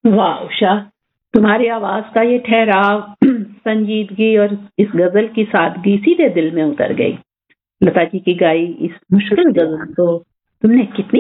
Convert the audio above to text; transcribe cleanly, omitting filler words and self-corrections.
वाह उषा, तुम्हारी आवाज का ये ठहराव, संजीदगी और इस गजल की सादगी सीधे दिल में उतर गई। लता जी की गाई इस मुश्किल गजल को तुमने कितनी